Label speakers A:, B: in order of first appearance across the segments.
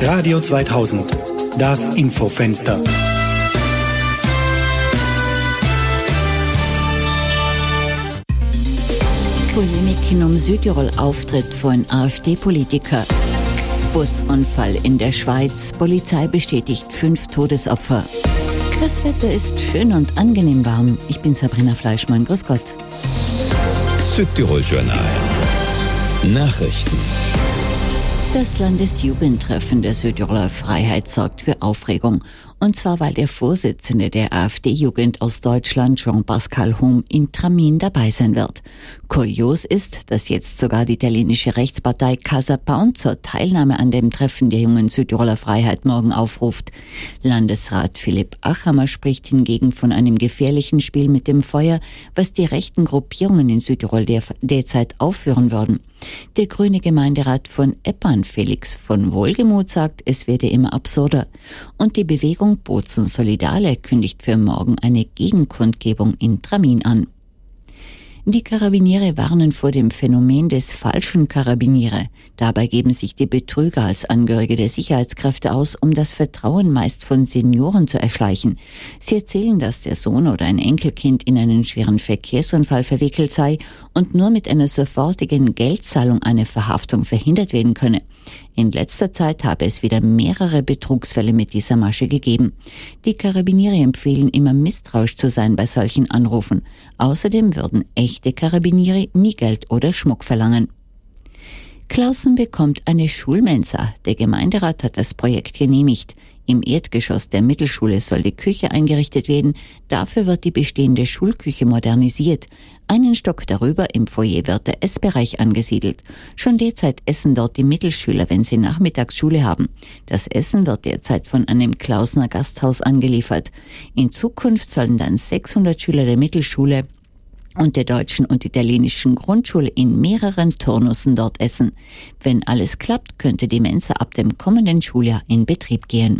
A: Radio 2000, das Infofenster.
B: Polemiken um Südtirol-Auftritt von AfD-Politiker. Busunfall in der Schweiz. Polizei bestätigt 5 Todesopfer. Das Wetter ist schön und angenehm warm. Ich bin Sabrina Fleischmann. Grüß Gott.
C: Südtirol-Journal. Nachrichten.
B: Das Landesjugendtreffen der Südtiroler Freiheit sorgt für Aufregung. Und zwar, weil der Vorsitzende der AfD-Jugend aus Deutschland, Jean-Pascal Hum, in Tramin dabei sein wird. Kurios ist, dass jetzt sogar die italienische Rechtspartei Casa Pound zur Teilnahme an dem Treffen der jungen Südtiroler Freiheit morgen aufruft. Landesrat Philipp Achammer spricht hingegen von einem gefährlichen Spiel mit dem Feuer, was die rechten Gruppierungen in Südtirol derzeit aufführen würden. Der grüne Gemeinderat von Eppan, Felix von Wohlgemuth, sagt, es werde immer absurder. Und die Bewegung Bozen Solidale kündigt für morgen eine Gegenkundgebung in Tramin an. Die Karabiniere warnen vor dem Phänomen des falschen Karabiniere. Dabei geben sich die Betrüger als Angehörige der Sicherheitskräfte aus, um das Vertrauen meist von Senioren zu erschleichen. Sie erzählen, dass der Sohn oder ein Enkelkind in einen schweren Verkehrsunfall verwickelt sei und nur mit einer sofortigen Geldzahlung eine Verhaftung verhindert werden könne. In letzter Zeit habe es wieder mehrere Betrugsfälle mit dieser Masche gegeben. Die Karabiniere empfehlen immer misstrauisch zu sein bei solchen Anrufen. Außerdem würden echte Karabiniere nie Geld oder Schmuck verlangen. Klausen bekommt eine Schulmensa. Der Gemeinderat hat das Projekt genehmigt. Im Erdgeschoss der Mittelschule soll die Küche eingerichtet werden. Dafür wird die bestehende Schulküche modernisiert. Einen Stock darüber im Foyer wird der Essbereich angesiedelt. Schon derzeit essen dort die Mittelschüler, wenn sie Nachmittagsschule haben. Das Essen wird derzeit von einem Klausner Gasthaus angeliefert. In Zukunft sollen dann 600 Schüler der Mittelschule und der deutschen und italienischen Grundschule in mehreren Turnussen dort essen. Wenn alles klappt, könnte die Mensa ab dem kommenden Schuljahr in Betrieb gehen.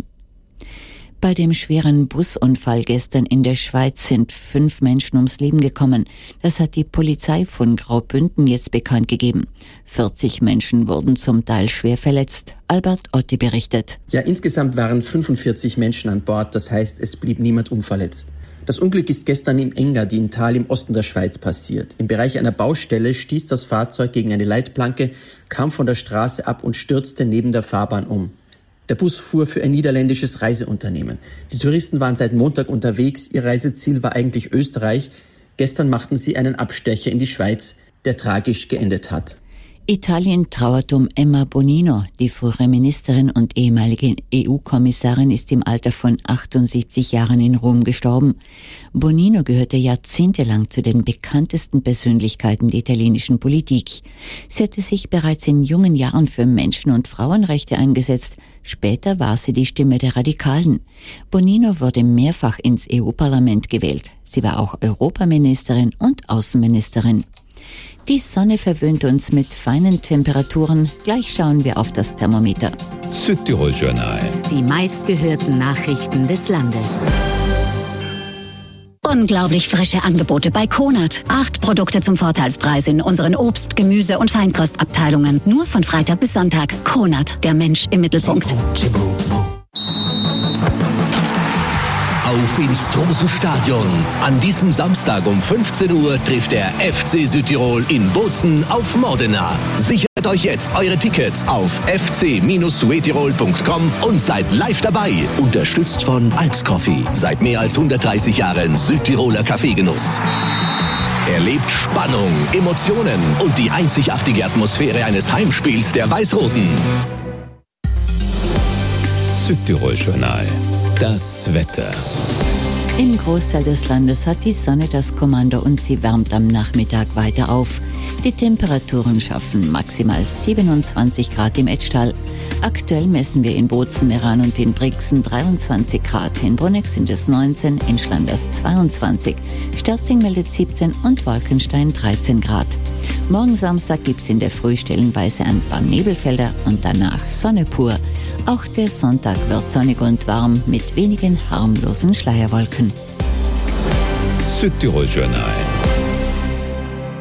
B: Bei dem schweren Busunfall gestern in der Schweiz sind 5 Menschen ums Leben gekommen. Das hat die Polizei von Graubünden jetzt bekannt gegeben. 40 Menschen wurden zum Teil schwer verletzt. Albert Otti berichtet.
D: Ja, insgesamt waren 45 Menschen an Bord. Das heißt, es blieb niemand unverletzt. Das Unglück ist gestern im Engadin-Tal im Osten der Schweiz passiert. Im Bereich einer Baustelle stieß das Fahrzeug gegen eine Leitplanke, kam von der Straße ab und stürzte neben der Fahrbahn um. Der Bus fuhr für ein niederländisches Reiseunternehmen. Die Touristen waren seit Montag unterwegs. Ihr Reiseziel war eigentlich Österreich. Gestern machten sie einen Abstecher in die Schweiz, der tragisch geendet hat.
B: Italien trauert um Emma Bonino. Die frühere Ministerin und ehemalige EU-Kommissarin ist im Alter von 78 Jahren in Rom gestorben. Bonino gehörte jahrzehntelang zu den bekanntesten Persönlichkeiten der italienischen Politik. Sie hatte sich bereits in jungen Jahren für Menschen- und Frauenrechte eingesetzt. Später war sie die Stimme der Radikalen. Bonino wurde mehrfach ins EU-Parlament gewählt. Sie war auch Europaministerin und Außenministerin. Die Sonne verwöhnt uns mit feinen Temperaturen. Gleich schauen wir auf das Thermometer.
C: Südtirol-Journal.
E: Die meistgehörten Nachrichten des Landes. Unglaublich frische Angebote bei Konert. 8 Produkte zum Vorteilspreis in unseren Obst-, Gemüse- und Feinkostabteilungen. Nur von Freitag bis Sonntag. Konert, der Mensch im Mittelpunkt.
F: Auf ins Tromsø-Stadion. An diesem Samstag um 15 Uhr trifft der FC Südtirol in Bozen auf Modena. Sichert euch jetzt eure Tickets auf fc-suetirol.com und seid live dabei. Unterstützt von Alps Coffee. Seit mehr als 130 Jahren Südtiroler Kaffeegenuss. Erlebt Spannung, Emotionen und die einzigartige Atmosphäre eines Heimspiels der Weiß-Roten.
C: Südtirol-Journal. Das Wetter.
B: Im Großteil des Landes hat die Sonne das Kommando und sie wärmt am Nachmittag weiter auf. Die Temperaturen schaffen maximal 27 Grad im Etschtal. Aktuell messen wir in Bozen, Meran und in Brixen 23 Grad. In Bruneck sind es 19, in Schlanders 22. Sterzing meldet 17 und Walkenstein 13 Grad. Morgen Samstag gibt's in der Früh stellenweise ein paar Nebelfelder und danach Sonne pur. Auch der Sonntag wird sonnig und warm mit wenigen harmlosen Schleierwolken.
C: Südtirol-Journal.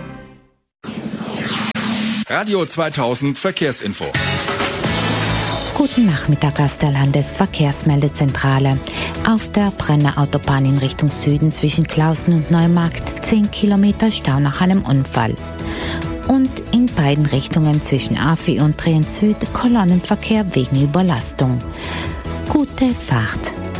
G: Radio 2000 Verkehrsinfo. Guten Nachmittag aus der Landesverkehrsmeldezentrale. Auf der Brenner Autobahn in Richtung Süden zwischen Klausen und Neumarkt 10 Kilometer Stau nach einem Unfall. Und in beiden Richtungen zwischen Afi und Trient Süd Kolonnenverkehr wegen Überlastung. Gute Fahrt!